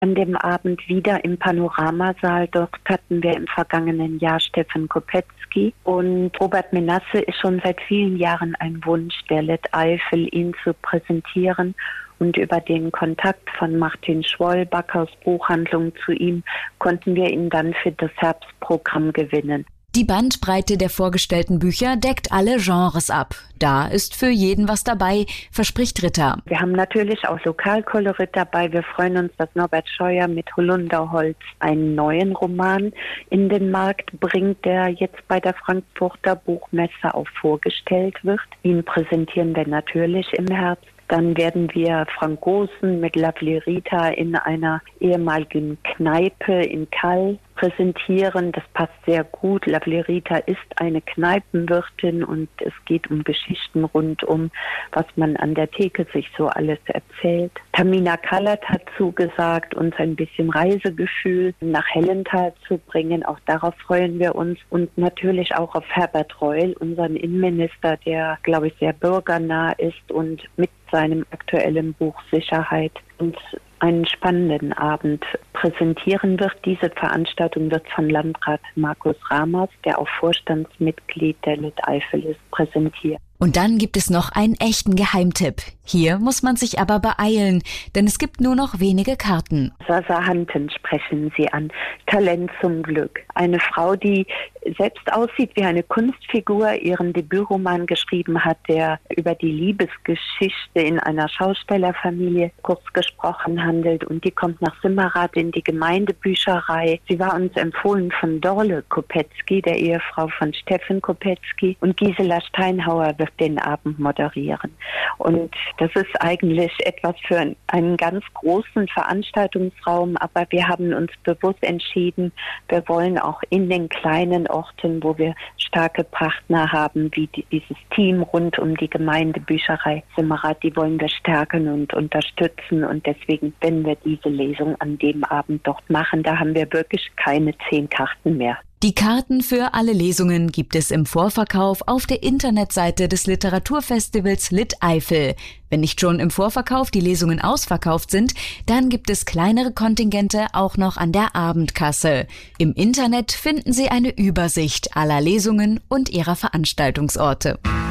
An dem Abend wieder im Panoramasaal. Dort hatten wir im vergangenen Jahr Stefan Kopetzky. Und Robert Menasse ist schon seit vielen Jahren ein Wunsch der Led Eifel, ihn zu präsentieren. Und über den Kontakt von Martin Schwoll, Backhaus Buchhandlung, zu ihm konnten wir ihn dann für das Herbstprogramm gewinnen. Die Bandbreite der vorgestellten Bücher deckt alle Genres ab. Da ist für jeden was dabei, verspricht Ritter. Wir haben natürlich auch Lokalkolorit dabei. Wir freuen uns, dass Norbert Scheuer mit Holunderholz einen neuen Roman in den Markt bringt, der jetzt bei der Frankfurter Buchmesse auch vorgestellt wird. Ihn präsentieren wir natürlich im Herbst. Dann werden wir Frank Goossen mit Lovely Rita in einer ehemaligen Kneipe in Kall präsentieren. Das passt sehr gut. Lovely Rita ist eine Kneipenwirtin und es geht um Geschichten rundum, was man an der Theke sich so alles erzählt. Tamina Kallert hat zugesagt, uns ein bisschen Reisegefühl nach Hellenthal zu bringen. Auch darauf freuen wir uns. Und natürlich auch auf Herbert Reul, unseren Innenminister, der, glaube ich, sehr bürgernah ist und mit seinem aktuellen Buch Sicherheit uns einen spannenden Abend präsentieren wird. Diese Veranstaltung wird von Landrat Markus Ramers, der auch Vorstandsmitglied der Led Eifel ist, präsentiert. Und dann gibt es noch einen echten Geheimtipp. Hier muss man sich aber beeilen, denn es gibt nur noch wenige Karten. Sasa Hanten sprechen Sie an. Talent zum Glück. Eine Frau, die selbst aussieht wie eine Kunstfigur, ihren Debütroman geschrieben hat, der über die Liebesgeschichte in einer Schaustellerfamilie kurz gesprochen handelt. Und die kommt nach Simmerath in die Gemeindebücherei. Sie war uns empfohlen von Dorle Kopetzky, der Ehefrau von Stefan Kopetzky. Und Gisela Steinhauer wird den Abend moderieren. Und das ist eigentlich etwas für einen ganz großen Veranstaltungsraum, aber wir haben uns bewusst entschieden, wir wollen auch in den kleinen Orten, wo wir starke Partner haben, wie dieses Team rund um die Gemeindebücherei Simmerath, die wollen wir stärken und unterstützen und deswegen werden wir diese Lesung an dem Abend dort machen. Da haben wir wirklich keine 10 Karten mehr. Die Karten für alle Lesungen gibt es im Vorverkauf auf der Internetseite des Literaturfestivals Lid Eifel. Wenn nicht schon im Vorverkauf die Lesungen ausverkauft sind, dann gibt es kleinere Kontingente auch noch an der Abendkasse. Im Internet finden Sie eine Übersicht aller Lesungen und ihrer Veranstaltungsorte.